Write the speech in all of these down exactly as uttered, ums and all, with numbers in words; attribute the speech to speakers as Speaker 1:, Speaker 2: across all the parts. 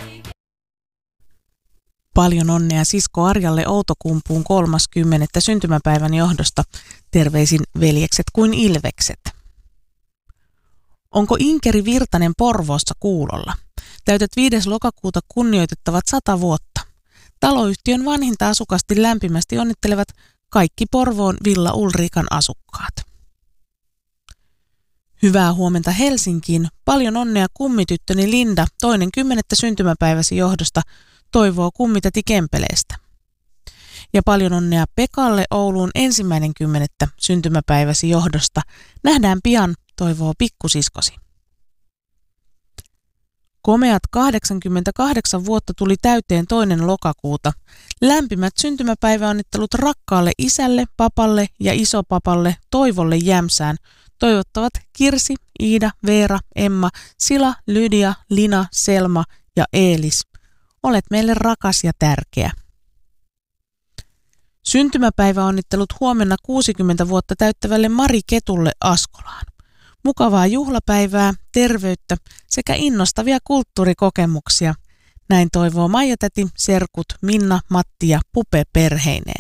Speaker 1: Paljon onnea sisko Arjalle Outokumpuun kolmaskymmenettä syntymäpäivän johdosta. Terveisin veljekset kuin ilvekset. Onko Inkeri Virtanen Porvoossa kuulolla? Täytät viides lokakuuta kunnioitettavat sata vuotta. Taloyhtiön vanhinta asukasti lämpimästi onnittelevat kaikki Porvoon Villa Ulrikan asukkaat. Hyvää huomenta Helsinkiin. Paljon onnea kummityttöni Linda toinen kymmenettä syntymäpäiväsi johdosta. Toivoo kummitäti Kempeleestä. Ja paljon onnea Pekalle Ouluun ensimmäinen kymmenettä syntymäpäiväsi johdosta. Nähdään pian, toivoo pikkusiskosi. Komeat kahdeksankymmentäkahdeksan vuotta tuli täyteen toinen lokakuuta. Lämpimät syntymäpäiväonnittelut rakkaalle isälle, papalle ja isopapalle Toivolle Jämsään. Toivottavat Kirsi, Iida, Veera, Emma, Sila, Lydia, Lina, Selma ja Eelis. Olet meille rakas ja tärkeä. Syntymäpäiväonnittelut huomenna kuusikymmentä vuotta täyttävälle Mari Ketulle Askolaan. Mukavaa juhlapäivää, terveyttä sekä innostavia kulttuurikokemuksia. Näin toivoo Maija-täti, serkut Minna, Matti ja Pupe perheineen.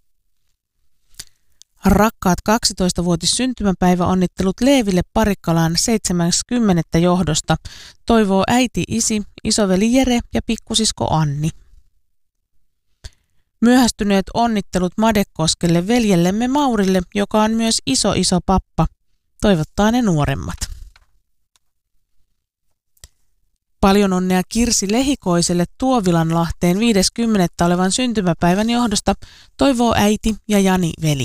Speaker 1: Rakkaat kaksitoistavuotis syntymäpäiväonnittelut Leeville Parikkalaan seitsemänkymmentä johdosta. Toivoo äiti, isi, isoveli Jere ja pikkusisko Anni. Myöhästyneet onnittelut Madekoskelle veljellemme Maurille, joka on myös iso iso pappa. Toivottaa ne nuoremmat. Paljon onnea Kirsi Lehikoiselle Tuovilanlahteen viides kymmenettä olevan syntymäpäivän johdosta. Toivoo äiti ja Jani veli.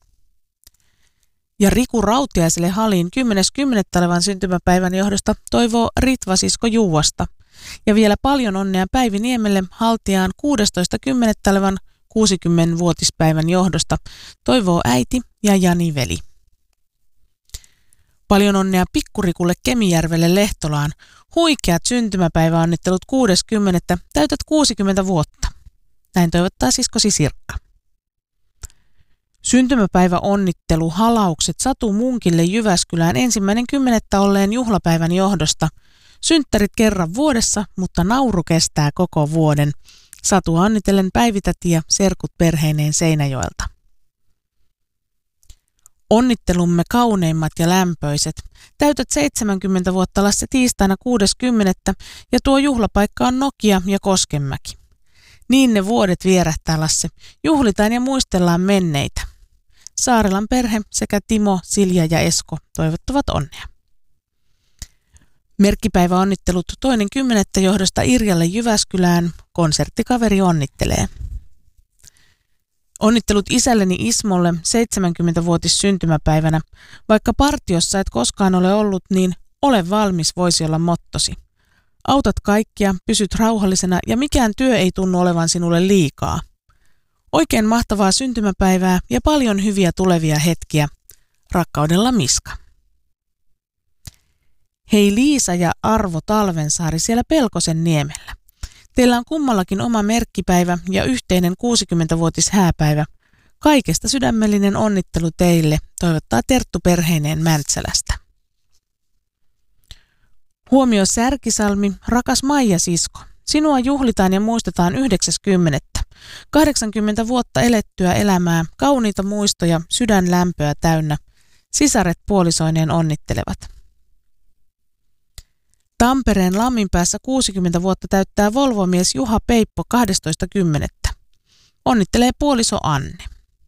Speaker 1: Ja Riku Rautiaiselle Haliin kymmenes kymmenettä olevan syntymäpäivän johdosta toivoo Ritva-sisko Juuasta. Ja vielä paljon onnea Päivi Niemelle Haltiaan kuudestoista kymmenettä olevan kuusikymmenvuotispäivän johdosta. Toivoo äiti ja Jani veli. Paljon onnea Pikkurikulle Kemijärvelle Lehtolaan. Huikeat syntymäpäiväonnittelut kuudes kymmenettä Täytät kuusikymmentä vuotta. Näin toivottaa siskosi Sirkka. Syntymäpäiväonnittelu halaukset Satu Munkille Jyväskylään ensimmäinen kymmenettä olleen juhlapäivän johdosta. Synttärit kerran vuodessa, mutta nauru kestää koko vuoden. Satu onnitellen Päivitäti ja serkut perheineen Seinäjoelta. Onnittelumme kauneimmat ja lämpöiset. Täytät seitsemänkymmentä vuotta Lasse tiistaina kuudes kymmenettä ja tuo juhlapaikka on Nokia ja Koskenmäki. Niin ne vuodet vierähtää, Lasse. Juhlitaan ja muistellaan menneitä. Saarelan perhe sekä Timo, Silja ja Esko toivottavat onnea. Merkkipäiväonnittelut toinen kymmenettä johdosta Irjalle Jyväskylään. Konserttikaveri onnittelee. Onnittelut isälleni Ismolle seitsemänkymmenvuotis syntymäpäivänä. Vaikka partiossa et koskaan ole ollut, niin ole valmis voisi olla mottosi. Autat kaikkia, pysyt rauhallisena ja mikään työ ei tunnu olevan sinulle liikaa. Oikein mahtavaa syntymäpäivää ja paljon hyviä tulevia hetkiä. Rakkaudella Miska. Hei Liisa ja Arvo Talvensaari siellä Pelkosen niemellä. Teillä on kummallakin oma merkkipäivä ja yhteinen kuusikymmenvuotis hääpäivä. Kaikesta sydämellinen onnittelu teille, toivottaa Terttu perheineen Mäntsälästä. Huomio Särkisalmi, rakas Maija-sisko. Sinua juhlitaan ja muistetaan yhdeksäs kymmenettä kahdeksankymmentä vuotta elettyä elämää, kauniita muistoja, sydänlämpöä täynnä. Sisaret puolisoineen onnittelevat. Tampereen Lamminpäässä kuusikymmentä vuotta täyttää Volvomies Juha Peippo kahdestoista kymmenettä Onnittelee puoliso Anne.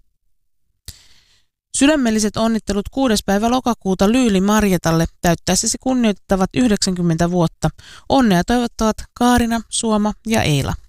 Speaker 1: Sydämelliset onnittelut kuudes päivä lokakuuta Lyyli Marjetalle täyttäessäsi kunnioitettavat yhdeksänkymmentä vuotta. Onnea toivottavat Kaarina, Suoma ja Eila.